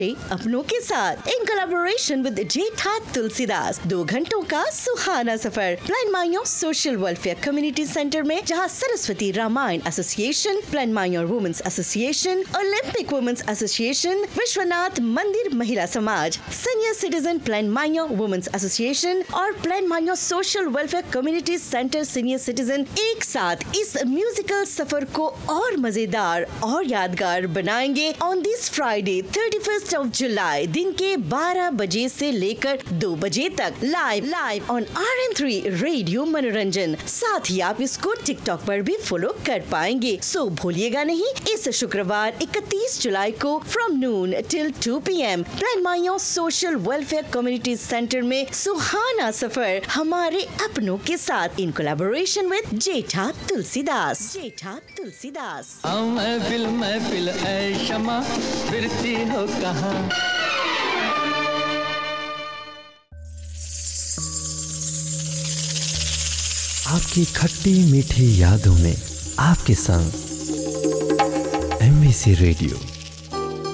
अपनों के साथ इन कोलैबोरेशन विद जेठा तुलसीदास 2 घंटों का सुहाना सफर प्लान माइयो सोशल वेलफेयर कम्युनिटी सेंटर में, जहां सरस्वती रामायण एसोसिएशन, प्लान माइयो women's association, Olympic women's association, Vishwanath मंदिर महिला समाज, सीनियर सिटीजन प्लान माइयो वुमेन्स एसोसिएशन और प्लान माइयो social welfare community centre senior citizen एक साथ इस म्यूजिकल सफर को और मजेदार और यादगार बनाएंगे on this Friday 31st of July दिन के 12 बजे से लेकर 2 बजे तक लाइव ऑन RM3 रेडियो मनोरंजन। साथ ही आप इसको टिकटॉक पर भी फॉलो कर पाएंगे। सो भूलिएगा नहीं, इस शुक्रवार 31 जुलाई को from Noon till 2 PM plan माइयो सोशल वेलफेयर कम्युनिटी सेंटर में सुहाना सफर हमारे अपनों के साथ इन कोलैबोरेशन विद जेठा तुलसीदास। महफिल ऐ शमा फिरती हो कहाँ। आपकी खट्टी मीठी यादों में आपके संग MVC रेडियो।